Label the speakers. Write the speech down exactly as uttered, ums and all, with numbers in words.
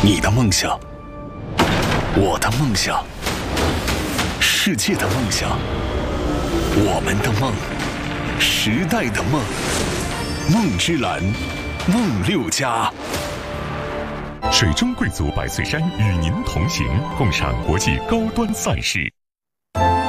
Speaker 1: 你的梦想，我的梦想，世界的梦想，我们的梦，时代的梦，梦之蓝，梦六家。
Speaker 2: 水中贵族百岁山与您同行，共赏国际高端赛事。